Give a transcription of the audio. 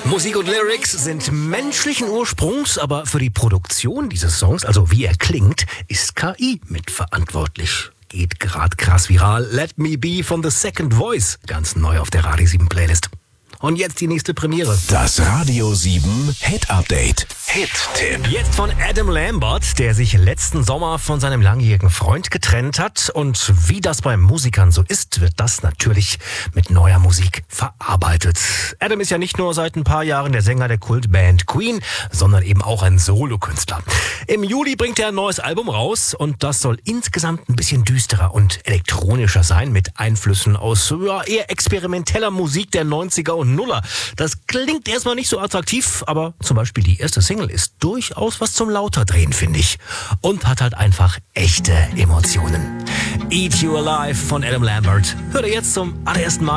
Musik und Lyrics sind menschlichen Ursprungs, aber für die Produktion dieses Songs, also wie er klingt, ist KI mitverantwortlich. Geht gerade krass viral. Let Me Be von The Second Voice, ganz neu auf der Radio 7 Playlist. Und jetzt die nächste Premiere. Das Radio 7 Hit Update. Hit-Tipp. Jetzt von Adam Lambert, der sich letzten Sommer von seinem langjährigen Freund getrennt hat. Und wie das bei Musikern so ist, wird das natürlich mit neuer Musik verarbeitet. Adam ist ja nicht nur seit ein paar Jahren der Sänger der Kultband Queen, sondern eben auch ein Solokünstler. Im Juli bringt er ein neues Album raus und das soll insgesamt ein bisschen düsterer und elektronischer sein, mit Einflüssen aus eher experimenteller Musik der 90er und Nuller. Das klingt erstmal nicht so attraktiv, aber zum Beispiel die erste Single ist durchaus was zum Lauterdrehen, finde ich. Und hat halt einfach echte Emotionen. Eat You Alive von Adam Lambert. Hört ihr jetzt zum allerersten Mal